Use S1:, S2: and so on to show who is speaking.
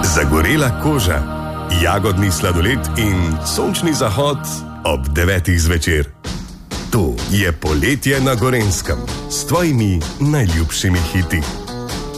S1: Zagorela koža, jagodni sladoled in sončni zahod ob 9. zvečer. To je Poletje na Gorenjskem s tvojimi najljubšimi hiti.